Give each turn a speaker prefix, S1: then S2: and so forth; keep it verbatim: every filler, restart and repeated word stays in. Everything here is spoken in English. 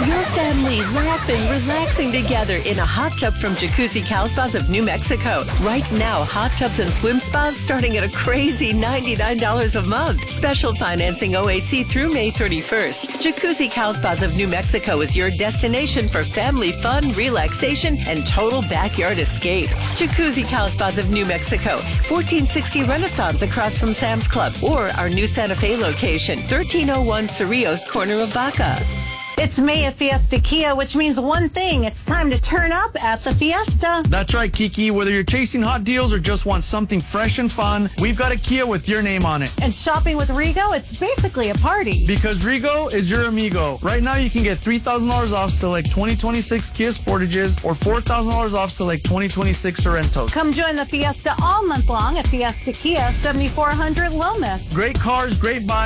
S1: Your family laughing, relaxing together in a hot tub from Jacuzzi Cal Spas of New Mexico. Right now, hot tubs and swim spas starting at a crazy ninety-nine dollars a month. Special financing O A C through May thirty-first. Jacuzzi Cal Spas of New Mexico is your destination for family fun, relaxation, and total backyard escape. Jacuzzi Cal Spas of New Mexico, fourteen sixty Renaissance across from Sam's Club, or our new Santa Fe location, thirteen oh one Cerrillos, corner of Baca.
S2: It's May at Fiesta Kia, which means one thing. It's time to turn up at the Fiesta.
S3: That's right, Kiki. Whether you're chasing hot deals or just want something fresh and fun, we've got a Kia with your name on it.
S2: And shopping with Rego, it's basically a party.
S3: Because Rego is your amigo. Right now, you can get three thousand dollars off select twenty twenty-six Kia Sportages or four thousand dollars off select twenty twenty-six Sorrentos.
S2: Come join the Fiesta all month long at Fiesta Kia, seventy-four hundred Lomas.
S3: Great cars, great buys.